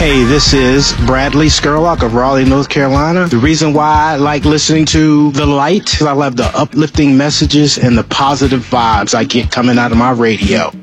Hey, this is Bradley Skurlock of Raleigh, North Carolina. The reason why I like listening to The Light is I love the uplifting messages and the positive vibes I get coming out of my radio.